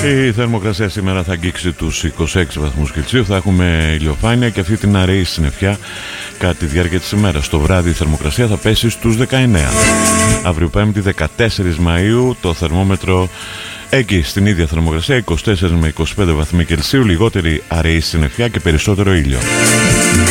Η θερμοκρασία σήμερα θα αγγίξει τους 26 βαθμούς Κελσίου. Θα έχουμε ηλιοφάνεια και αυτή την αραιή συννεφιά κατά τη διάρκεια της ημέρας. Το βράδυ η θερμοκρασία θα πέσει στους 19. Αύριο 5η 14 Μαΐου το θερμόμετρο εκεί στην ίδια θερμοκρασία 24 με 25 βαθμοί Κελσίου. Λιγότερη αραιή συννεφιά και περισσότερο ήλιο.